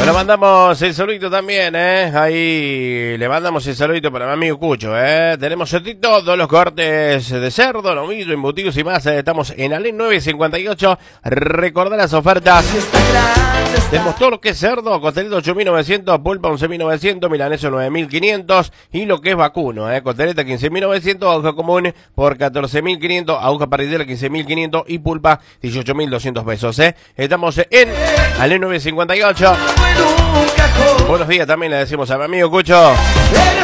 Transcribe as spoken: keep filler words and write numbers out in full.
Bueno, mandamos el saludito también, ¿eh? Ahí le mandamos el saludito para mi amigo Cucho, ¿eh? Tenemos todos los cortes de cerdo, novillo, embutidos y más. ¿eh? Estamos en Alén nueve cincuenta y ocho. Recordá las ofertas. Tenemos todo lo que es cerdo, costeleta ocho mil novecientos, pulpa once mil novecientos, milaneso nueve mil quinientos y lo que es vacuno, ¿eh? Costeleta quince mil novecientos, aguja común por catorce mil quinientos, aguja parrillera quince mil quinientos y pulpa dieciocho mil doscientos pesos, ¿eh? Estamos en Alén nueve cincuenta y ocho. Buenos días también le decimos a mi amigo Cucho.